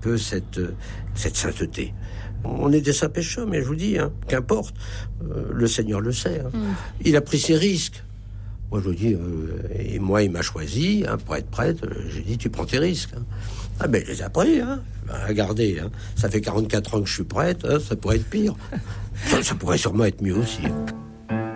peu cette sainteté. On est des saints pécheurs, mais je vous dis, qu'importe, le Seigneur le sait. Il a pris ses risques. Moi, je vous dis, et moi, il m'a choisi pour être prêtre. J'ai dit, tu prends tes risques. Ah ben, je les ai pris. Regardez, ça fait 44 ans que je suis prêtre. Ça pourrait être pire. Ça pourrait sûrement être mieux aussi.